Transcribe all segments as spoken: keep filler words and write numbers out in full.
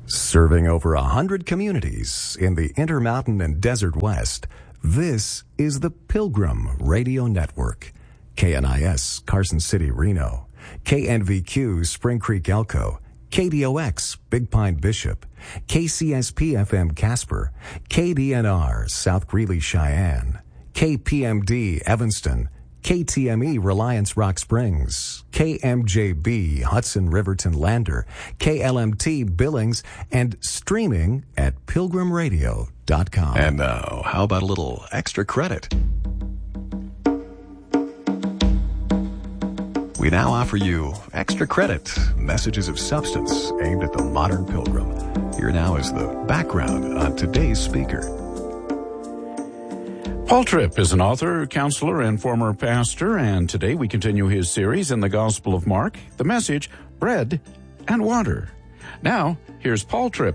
Serving over a hundred communities in the Intermountain and Desert West, this is the Pilgrim Radio Network. K N I S, Carson City, Reno. K N V Q, Spring Creek, Elko. K D O X, Big Pine, Bishop. K C S P F M, Casper. K D N R, South Greeley, Cheyenne. K P M D, Evanston. K T M E, Reliance Rock Springs, K M J B, Hudson Riverton Lander, K L M T Billings, and streaming at pilgrim radio dot com. And now, how about a little extra credit? We now offer you extra credit, messages of substance aimed at the modern pilgrim. Here now is the background on today's speaker. Paul Tripp is an author, counselor, and former pastor, and today we continue his series in the Gospel of Mark, the message, Bread and Water. Now, here's Paul Tripp.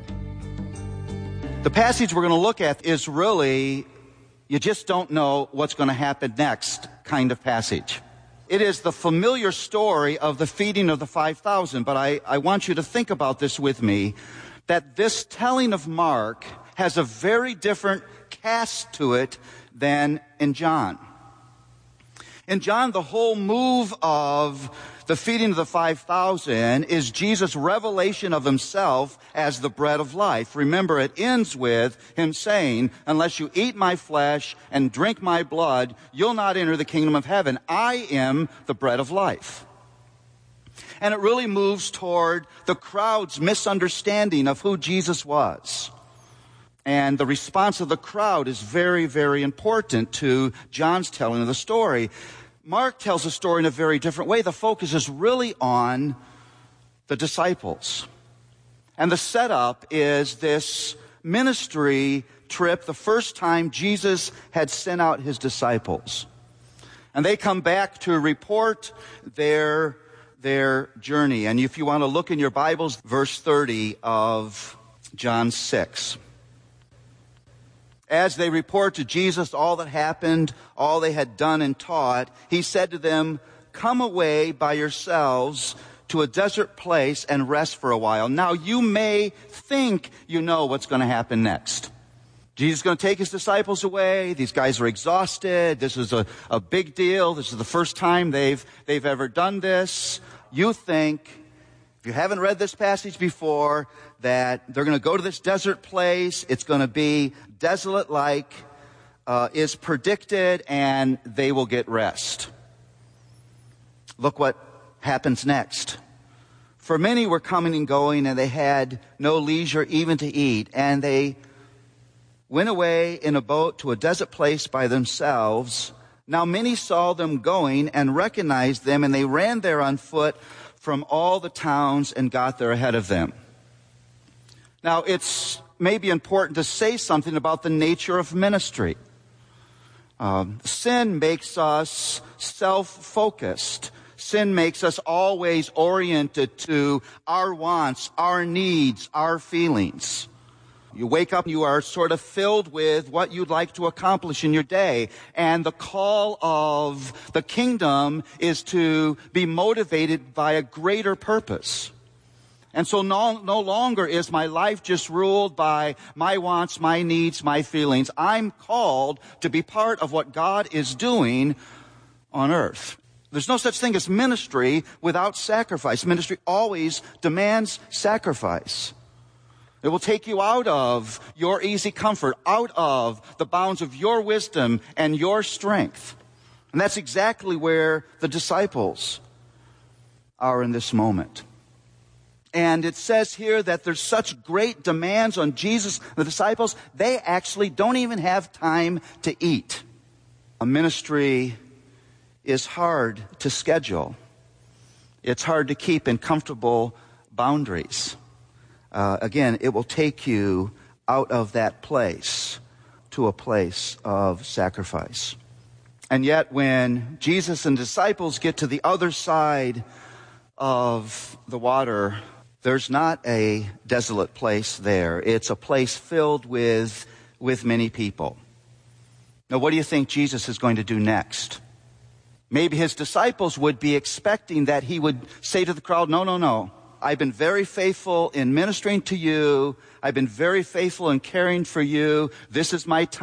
The passage we're going to look at is really, you just don't know what's going to happen next kind of passage. It is the familiar story of the feeding of the five thousand, but I, I want you to think about this with me, that this telling of Mark has a very different cast to it than in John. In John, the whole move of the feeding of the five thousand is Jesus' revelation of himself as the bread of life. Remember, it ends with him saying, unless you eat my flesh and drink my blood, you'll not enter the kingdom of heaven. I am the bread of life. And it really moves toward the crowd's misunderstanding of who Jesus was. And the response of the crowd is very, very important to John's telling of the story. Mark tells the story in a very different way. The focus is really on the disciples. And the setup is this ministry trip, the first time Jesus had sent out his disciples. And they come back to report their, their journey. And if you want to look in your Bibles, verse thirty of John six. As they report to Jesus all that happened, all they had done and taught, he said to them, come away by yourselves to a desert place and rest for a while. Now you may think you know what's going to happen next. Jesus is going to take his disciples away. These guys are exhausted. This is a, a big deal. This is the first time they've, they've ever done this. You think, if you haven't read this passage before, that they're going to go to this desert place. It's going to be desolate-like, uh, is predicted, and they will get rest. Look what happens next. For many were coming and going, and they had no leisure even to eat. And they went away in a boat to a desert place by themselves. Now many saw them going and recognized them, and they ran there on foot from all the towns and got there ahead of them. Now, it's maybe important to say something about the nature of ministry. Um, sin makes us self-focused. Sin makes us always oriented to our wants, our needs, our feelings. You wake up and you are sort of filled with what you'd like to accomplish in your day. And the call of the kingdom is to be motivated by a greater purpose. And so no, no longer is my life just ruled by my wants, my needs, my feelings. I'm called to be part of what God is doing on earth. There's no such thing as ministry without sacrifice. Ministry always demands sacrifice. It will take you out of your easy comfort, out of the bounds of your wisdom and your strength. And that's exactly where the disciples are in this moment. And it says here that there's such great demands on Jesus, the disciples, they actually don't even have time to eat. A ministry is hard to schedule. It's hard to keep in comfortable boundaries. Uh, again, it will take you out of that place to a place of sacrifice. And yet when Jesus and disciples get to the other side of the water, there's not a desolate place there. It's a place filled with, with many people. Now, what do you think Jesus is going to do next? Maybe his disciples would be expecting that he would say to the crowd, no, no, no. I've been very faithful in ministering to you. I've been very faithful in caring for you. This is my time.